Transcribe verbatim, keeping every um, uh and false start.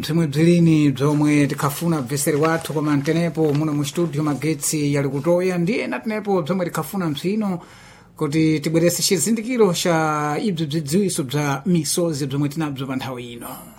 bzimwe bzilini bzomwe tikhafuna bveseri wathu koma ntenepo muno mu studio magetsi yali kutoya ndiye natenepo bzomwe tikhafuna msino kuti tibwerese chizindikiro cha ibzo bzidziwiso bza misozi bzomwe tinabzo pa nthawi ino.